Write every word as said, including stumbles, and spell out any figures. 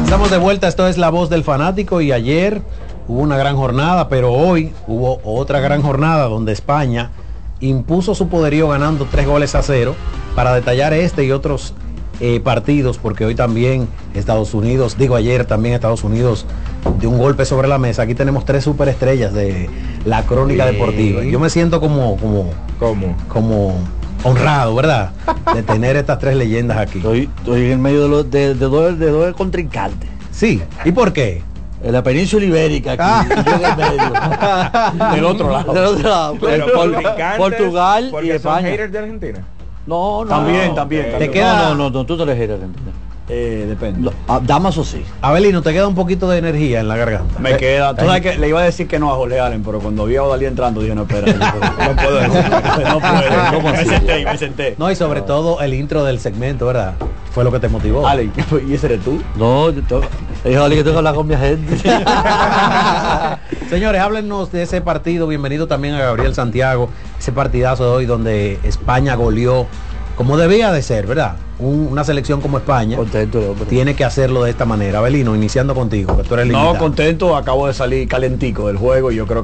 Estamos de vuelta, esto es La Voz del Fanático y ayer hubo una gran jornada, pero hoy hubo otra gran jornada donde España impuso su poderío ganando tres goles a cero. Para detallar este y otros eh, partidos, porque hoy también Estados Unidos, digo ayer también Estados Unidos dio un golpe sobre la mesa. Aquí tenemos tres superestrellas de la crónica sí. deportiva. Yo me siento como, como, ¿Cómo? como honrado, ¿verdad? De tener estas tres leyendas aquí. Estoy, estoy en medio de, los, de, de, dos, de dos contrincantes. Sí, ¿y por qué? En la península ibérica aquí, ah. yo en el medio. Del otro lado. Del otro lado. Pero Por, Portugal y España. ¿Son haters de Argentina? No, no. También, no, también. Eh, también. ¿Te queda? No, no, no, tú te eres hater de Argentina. Eh, depende. No, ah, Damaso sí. Abelino, ¿te queda un poquito de energía en la garganta? Me queda. Tú sabes que le iba a decir que no a Jorge Allen, pero cuando vi a Odalí entrando dije, no, espera, no puedo decir. No puedo. ¿Cómo Me así? senté, me senté. No, y sobre todo el intro del segmento, ¿verdad? Fue lo que te motivó. Allen, ¿y ese eres tú? No, yo tengo, dijo Ali que tengo que hablar con mi agente. Señores, háblenos de ese partido. Bienvenido también a Gabriel Santiago. Ese partidazo de hoy donde España goleó como debía de ser, ¿verdad? Un, una selección como España Contento, hombre. tiene que hacerlo de esta manera. Abelino, iniciando contigo, que tú eres el No, invitado. contento, acabo de salir calentico del juego y yo creo que